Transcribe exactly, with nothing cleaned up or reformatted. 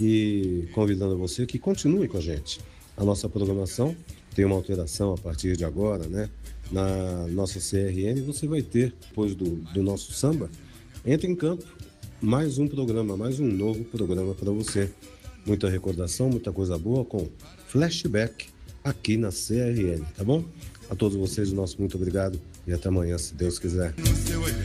e convidando você que continue com a gente. A nossa programação tem uma alteração a partir de agora, né? Na nossa C R N você vai ter, depois do, do nosso samba, Entra em Campo, mais um programa, mais um novo programa para você. Muita recordação, muita coisa boa com flashback aqui na C R N, tá bom? A todos vocês, o nosso muito obrigado e até amanhã, se Deus quiser.